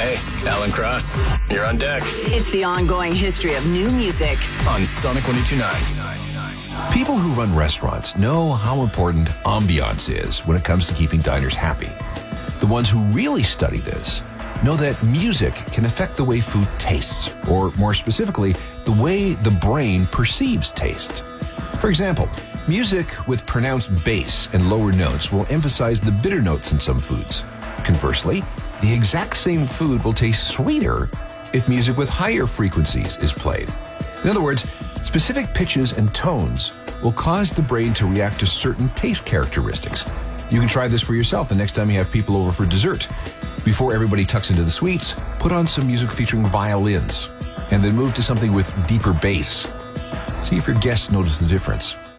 Hey, Alan Cross, you're on deck. It's the ongoing history of new music on Sonic 102.9. People who run restaurants know how important ambiance is when it comes to keeping diners happy. The ones who really study this know that music can affect the way food tastes, or more specifically, the way the brain perceives taste. For example, music with pronounced bass and lower notes will emphasize the bitter notes in some foods. Conversely, the exact same food will taste sweeter if music with higher frequencies is played. In other words, specific pitches and tones will cause the brain to react to certain taste characteristics. You can try this for yourself the next time you have people over for dessert. Before everybody tucks into the sweets, put on some music featuring violins, and then move to something with deeper bass. See if your guests notice the difference.